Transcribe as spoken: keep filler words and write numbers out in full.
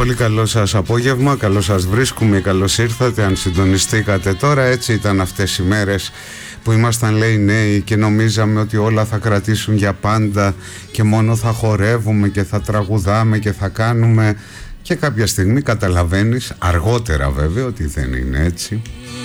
Πολύ καλό σας απόγευμα, καλώς σας βρίσκουμε, καλώς ήρθατε. Αν συντονιστήκατε τώρα, έτσι ήταν αυτές οι μέρες που ήμασταν, λέει, νέοι και νομίζαμε ότι όλα θα κρατήσουν για πάντα και μόνο θα χορεύουμε και θα τραγουδάμε και θα κάνουμε, και κάποια στιγμή καταλαβαίνεις, αργότερα βέβαια, ότι δεν είναι έτσι.